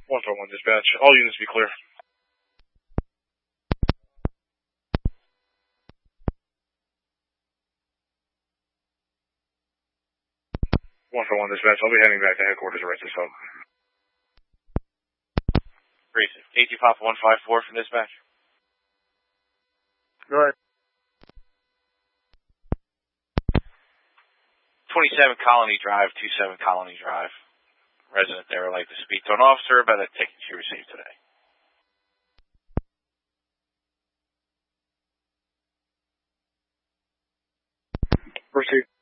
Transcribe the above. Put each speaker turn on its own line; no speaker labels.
141 dispatch. All units be clear. 141 dispatch. I'll be heading back to headquarters right this home.
Great. KT Papa 154 from dispatch.
Go ahead.
27 Colony Drive, 27 Colony Drive. Resident there would like to speak to an officer about a ticket she received today.
Proceed.